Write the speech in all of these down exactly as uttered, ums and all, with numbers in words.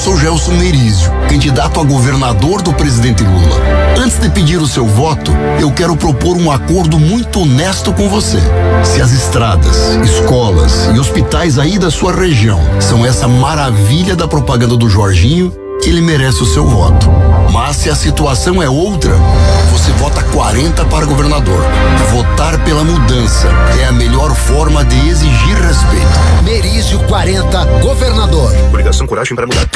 sou Gelson Merizio, candidato a governador do presidente Lula. Antes de pedir o seu voto, eu quero propor um acordo muito honesto com você. Se as estradas, escolas e hospitais aí da sua região são essa maravilha da propaganda do Jorginho, ele merece o seu voto. Mas se a situação é outra, você vota quarenta para governador. Votar pela mudança é a melhor forma de exigir respeito. Merizio quarenta, governador. Coligação Coragem para Mudar.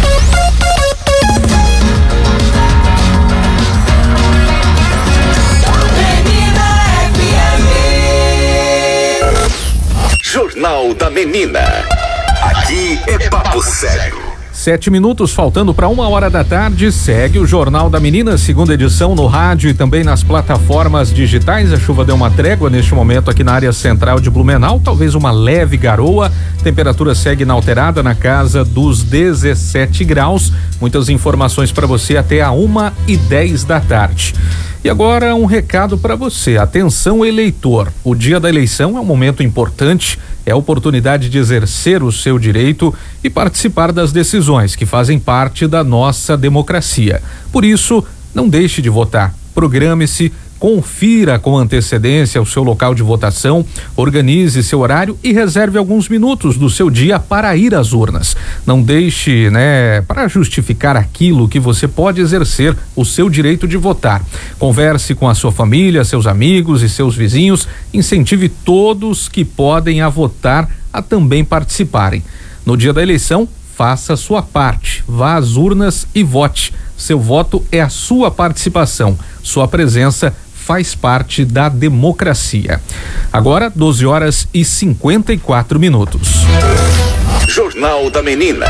Jornal da Menina. Aqui é papo sério. Sete minutos faltando para uma hora da tarde, segue o Jornal da Menina, segunda edição no rádio e também nas plataformas digitais. A chuva deu uma trégua neste momento aqui na área central de Blumenau, talvez uma leve garoa. Temperatura segue inalterada na casa dos dezessete graus. Muitas informações para você até a uma e dez da tarde. E agora um recado para você. Atenção, eleitor. O dia da eleição é um momento importante, é a oportunidade de exercer o seu direito e participar das decisões que fazem parte da nossa democracia. Por isso, não deixe de votar. Programe-se, confira com antecedência o seu local de votação, organize seu horário e reserve alguns minutos do seu dia para ir às urnas. Não deixe, né, para justificar aquilo que você pode exercer o seu direito de votar. Converse com a sua família, seus amigos e seus vizinhos, incentive todos que podem a votar a também participarem. No dia da eleição, faça a sua parte, vá às urnas e vote. Seu voto é a sua participação, sua presença faz parte da democracia. Agora, doze horas e cinquenta e quatro minutos. Jornal da Menina.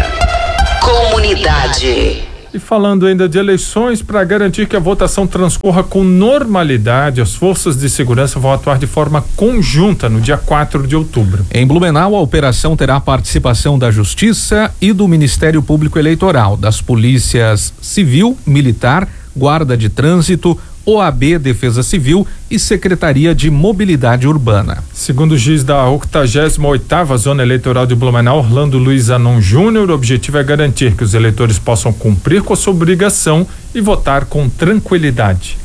Comunidade. E falando ainda de eleições, para garantir que a votação transcorra com normalidade, as forças de segurança vão atuar de forma conjunta no dia quatro de outubro. Em Blumenau, a operação terá a participação da Justiça e do Ministério Público Eleitoral, das polícias Civil, Militar, Guarda de Trânsito, O A B Defesa Civil e Secretaria de Mobilidade Urbana. Segundo o juiz da octagésima oitava Zona Eleitoral de Blumenau, Orlando Luiz Anon Júnior, o objetivo é garantir que os eleitores possam cumprir com a sua obrigação e votar com tranquilidade.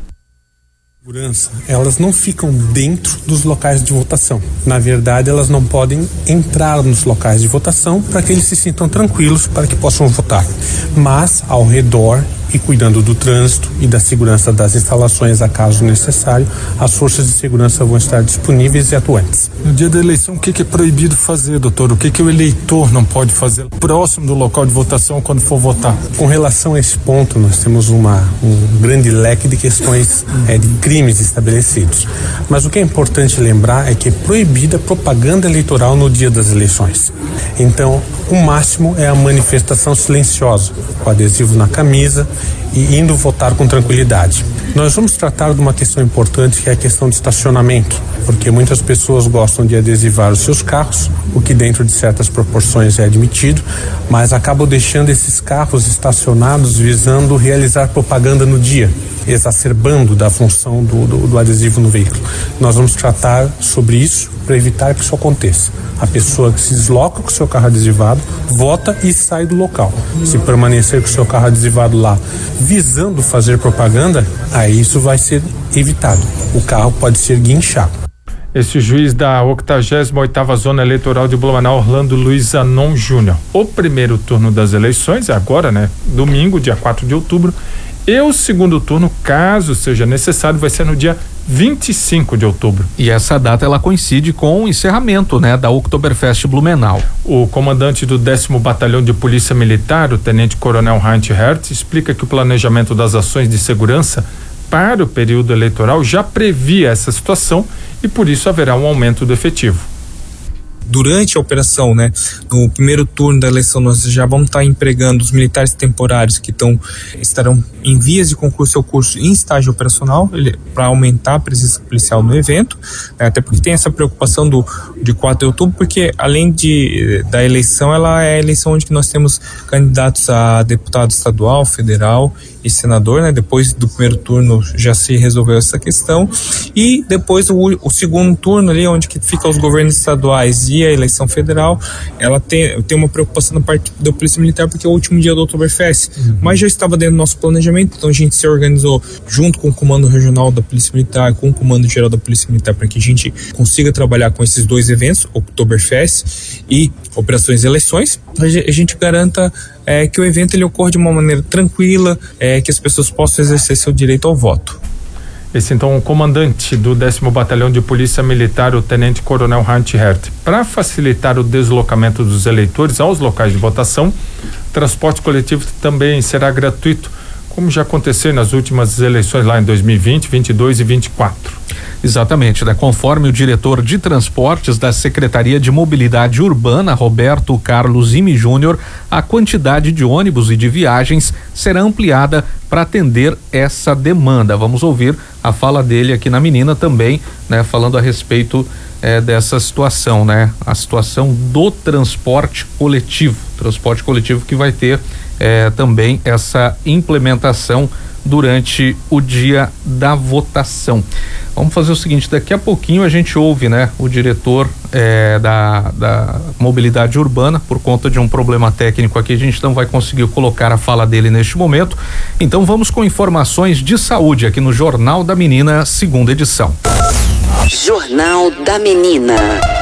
Elas não ficam dentro dos locais de votação. Na verdade, elas não podem entrar nos locais de votação para que eles se sintam tranquilos para que possam votar. Mas, ao redor e cuidando do trânsito e da segurança das instalações, a caso necessário, as forças de segurança vão estar disponíveis e atuantes. No dia da eleição, o que, que é proibido fazer, doutor? O que, que o eleitor não pode fazer próximo do local de votação quando for votar? Com relação a esse ponto, nós temos uma, um grande leque de questões é, de crimes estabelecidos. Mas o que é importante lembrar é que é proibida propaganda eleitoral no dia das eleições. Então, o máximo é a manifestação silenciosa, com adesivo na camisa e indo votar com tranquilidade. Nós vamos tratar de uma questão importante, que é a questão do estacionamento, porque muitas pessoas gostam de adesivar os seus carros, o que dentro de certas proporções é admitido, mas acabam deixando esses carros estacionados visando realizar propaganda no dia, exacerbando da função do, do, do adesivo no veículo. Nós vamos tratar sobre isso para evitar que isso aconteça. A pessoa que se desloca com o seu carro adesivado, vota e sai do local. Se permanecer com o seu carro adesivado lá, visando fazer propaganda, aí isso vai ser evitado. O carro pode ser guinchado. Esse juiz da octagésima oitava Zona Eleitoral de Blumenau, Orlando Luiz Anon Júnior. O primeiro turno das eleições é agora, né? Domingo, dia quatro de outubro. E o segundo turno, caso seja necessário, vai ser no dia vinte e cinco de outubro. E essa data ela coincide com o encerramento, né, da Oktoberfest Blumenau. O comandante do décimo Batalhão de Polícia Militar, o Tenente Coronel Heinz Hertz, explica que o planejamento das ações de segurança para o período eleitoral já previa essa situação e por isso haverá um aumento do efetivo. Durante a operação, né, no primeiro turno da eleição, nós já vamos estar empregando os militares temporários que estão, estarão em vias de concluir seu curso em estágio operacional, para aumentar a presença policial no evento, né, até porque tem essa preocupação do, de quatro de outubro, porque além de, da eleição, ela é a eleição onde nós temos candidatos a deputado estadual, federal e senador, né, depois do primeiro turno já se resolveu essa questão, e depois o, o segundo turno ali, onde que fica os governos estaduais e aqui, a eleição federal, ela tem, tem uma preocupação na parte da Polícia Militar, porque é o último dia do Oktoberfest, uhum. mas já estava dentro do nosso planejamento, então a gente se organizou junto com o Comando Regional da Polícia Militar, com o Comando Geral da Polícia Militar, para que a gente consiga trabalhar com esses dois eventos, Oktoberfest e Operações e Eleições, a gente garanta é, que o evento ele ocorra de uma maneira tranquila, é, que as pessoas possam exercer seu direito ao voto. Esse então o comandante do décimo Batalhão de Polícia Militar, o Tenente Coronel Hunt Hert. Para facilitar o deslocamento dos eleitores aos locais de votação, transporte coletivo também será gratuito, como já aconteceu nas últimas eleições lá em dois mil e vinte, vinte e dois e vinte e quatro. Exatamente, né? Conforme o diretor de transportes da Secretaria de Mobilidade Urbana, Roberto Carlos Ime Júnior, a quantidade de ônibus e de viagens será ampliada para atender essa demanda. Vamos ouvir a fala dele aqui na Menina também, né? Falando a respeito eh, dessa situação, né? A situação do transporte coletivo, transporte coletivo que vai ter eh, também essa implementação durante o dia da votação. Vamos fazer o seguinte, daqui a pouquinho a gente ouve, né, o diretor eh, da, da mobilidade urbana. Por conta de um problema técnico aqui, a gente não vai conseguir colocar a fala dele neste momento, então vamos com informações de saúde aqui no Jornal da Menina, segunda edição. Jornal da Menina.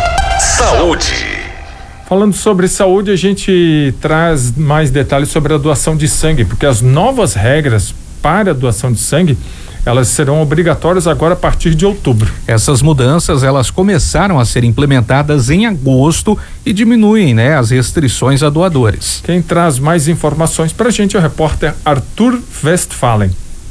Saúde. Falando sobre saúde, a gente traz mais detalhes sobre a doação de sangue, porque as novas regras para a doação de sangue, elas serão obrigatórias agora a partir de outubro. Essas mudanças, elas começaram a ser implementadas em agosto e diminuem, né, as restrições a doadores. Quem traz mais informações pra gente é o repórter Arthur Westphalen.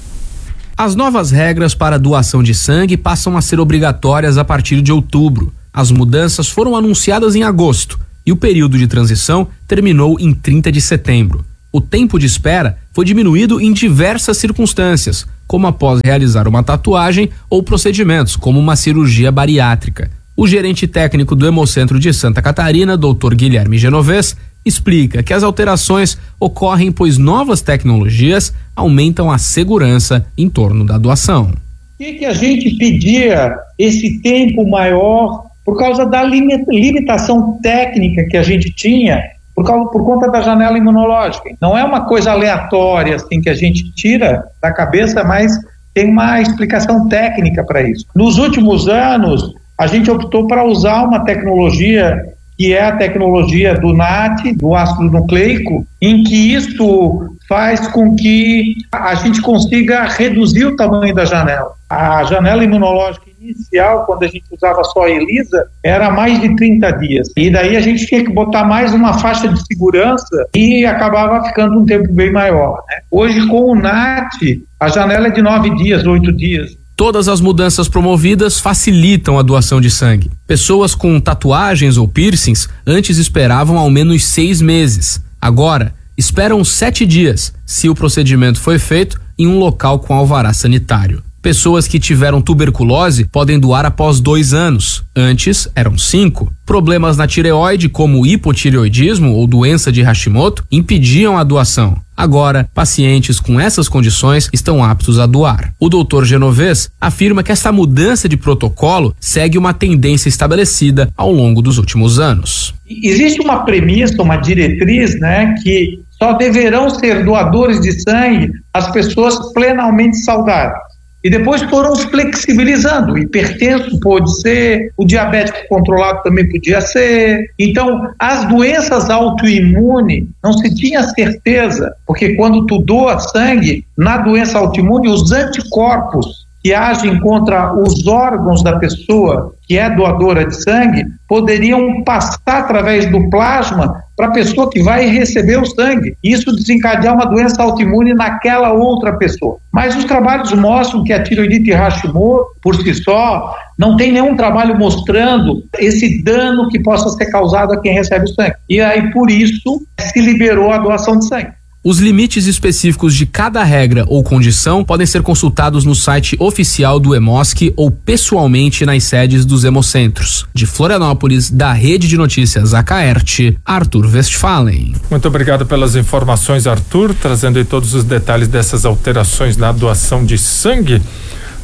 As novas regras para a doação de sangue passam a ser obrigatórias a partir de outubro. As mudanças foram anunciadas em agosto e o período de transição terminou em trinta de setembro. O tempo de espera foi diminuído em diversas circunstâncias, como após realizar uma tatuagem ou procedimentos, como uma cirurgia bariátrica. O gerente técnico do Hemocentro de Santa Catarina, doutor Guilherme Genovez, explica que as alterações ocorrem pois novas tecnologias aumentam a segurança em torno da doação. Por que, que a gente pedia esse tempo maior? Por causa da limitação técnica que a gente tinha, por, causa, por conta da janela imunológica. Não é uma coisa aleatória assim que a gente tira da cabeça, mas tem uma explicação técnica para isso. Nos últimos anos, a gente optou para usar uma tecnologia que é a tecnologia do N A T, do ácido nucleico, em que isso faz com que a gente consiga reduzir o tamanho da janela. A janela imunológica inicial, quando a gente usava só a ELISA, era mais de trinta dias. E daí a gente tinha que botar mais uma faixa de segurança e acabava ficando um tempo bem maior, né? Hoje, com o N A T, a janela é de nove dias, oito dias. Todas as mudanças promovidas facilitam a doação de sangue. Pessoas com tatuagens ou piercings antes esperavam ao menos seis meses. Agora, esperam sete dias, se o procedimento foi feito em um local com alvará sanitário. Pessoas que tiveram tuberculose podem doar após dois anos. Antes, eram cinco. Problemas na tireoide, como hipotireoidismo ou doença de Hashimoto, impediam a doação. Agora, pacientes com essas condições estão aptos a doar. O doutor Genovez afirma que essa mudança de protocolo segue uma tendência estabelecida ao longo dos últimos anos. Existe uma premissa, uma diretriz, né, que só deverão ser doadores de sangue as pessoas plenamente saudáveis. E depois foram flexibilizando. O hipertenso pode ser, o diabético controlado também podia ser. Então, as doenças autoimunes não se tinha certeza, porque quando tu doa sangue, na doença autoimune, os anticorpos que agem contra os órgãos da pessoa que é doadora de sangue poderiam passar através do plasma para a pessoa que vai receber o sangue. Isso desencadear uma doença autoimune naquela outra pessoa. Mas os trabalhos mostram que a tireoidite Hashimoto, por si só, não tem nenhum trabalho mostrando esse dano que possa ser causado a quem recebe o sangue. E aí, por isso, se liberou a doação de sangue. Os limites específicos de cada regra ou condição podem ser consultados no site oficial do Hemosc ou pessoalmente nas sedes dos hemocentros. De Florianópolis, da Rede de Notícias Acaerte, Arthur Westphalen. Muito obrigado pelas informações, Arthur, trazendo aí todos os detalhes dessas alterações na doação de sangue.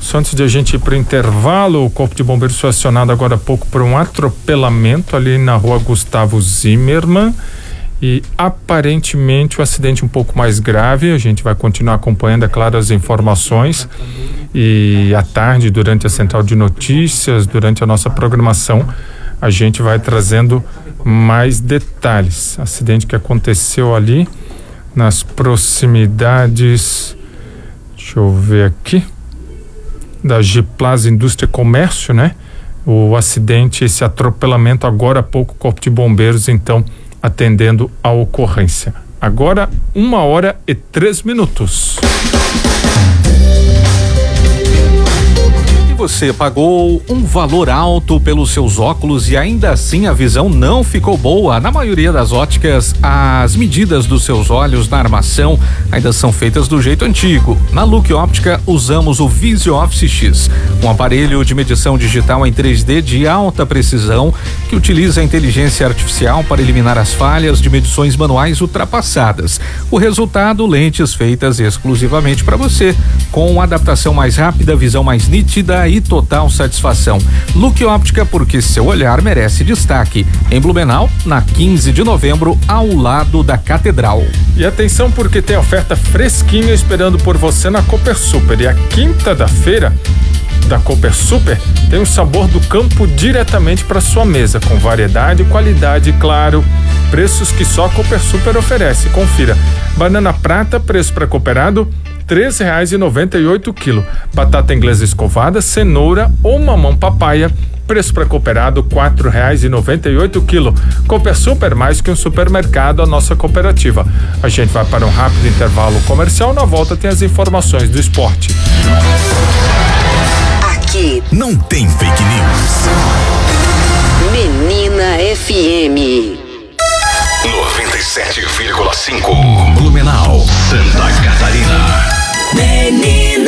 Só antes de a gente ir para o intervalo, o Corpo de Bombeiros foi acionado agora há pouco por um atropelamento ali na rua Gustavo Zimmermann e aparentemente o acidente um pouco mais grave. A gente vai continuar acompanhando, é claro, as informações e à tarde, durante a Central de Notícias, durante a nossa programação, a gente vai trazendo mais detalhes. Acidente que aconteceu ali nas proximidades, deixa eu ver aqui, da Giplaza Indústria e Comércio, né? O acidente, esse atropelamento agora há pouco, o Corpo de Bombeiros então atendendo a ocorrência. Agora uma hora e três minutos. Você pagou um valor alto pelos seus óculos e ainda assim a visão não ficou boa. Na maioria das óticas, as medidas dos seus olhos na armação ainda são feitas do jeito antigo. Na Look Óptica, usamos o Visio Office X, um aparelho de medição digital em três D de alta precisão que utiliza a inteligência artificial para eliminar as falhas de medições manuais ultrapassadas. O resultado, lentes feitas exclusivamente para você, com adaptação mais rápida, visão mais nítida e total satisfação. Look Óptica, porque seu olhar merece destaque. Em Blumenau, na quinze de novembro, ao lado da Catedral. E atenção, porque tem oferta fresquinha esperando por você na Cooper Super. E a quinta da feira da Cooper Super tem o sabor do campo diretamente para sua mesa, com variedade, qualidade e, claro, preços que só a Cooper Super oferece. Confira: banana prata, preço para cooperado três reais e noventa e oito quilo. Batata inglesa escovada, cenoura ou mamão papaya, preço para cooperado quatro reais e noventa e oito quilo. Cooper Super, mais que um supermercado, a nossa cooperativa. A gente vai para um rápido intervalo comercial. Na volta tem as informações do esporte. Aqui não tem fake news. Menina F M noventa e sete vírgula cinco Blumenau, Santa Catarina. Menina.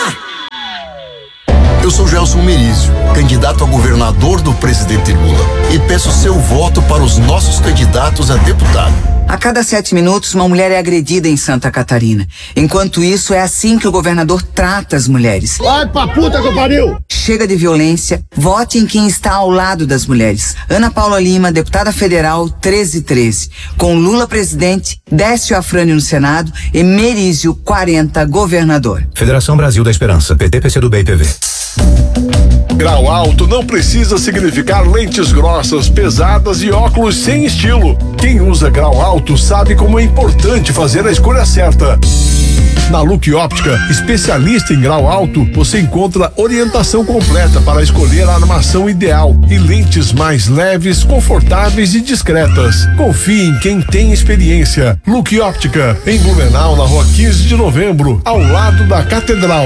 Eu sou Gelson Merizio, candidato a governador do presidente Lula, e peço seu voto para os nossos candidatos a deputado. A cada sete minutos, uma mulher é agredida em Santa Catarina. Enquanto isso, é assim que o governador trata as mulheres. Vai pra puta que pariu! Chega de violência, vote em quem está ao lado das mulheres. Ana Paula Lima, deputada federal, treze treze. Com Lula presidente, Décio Afrânio no Senado e Merizio quarenta, governador. Federação Brasil da Esperança, P T, P C do B e P V. Grau alto não precisa significar lentes grossas, pesadas e óculos sem estilo. Quem usa grau alto sabe como é importante fazer a escolha certa. Na Look Óptica, especialista em grau alto, você encontra orientação completa para escolher a armação ideal e lentes mais leves, confortáveis e discretas. Confie em quem tem experiência. Look Óptica, em Blumenau, na rua quinze de novembro, ao lado da Catedral.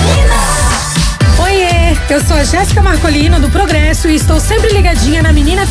Eu sou a Jéssica Marcolino, do Progresso, e estou sempre ligadinha na Menina F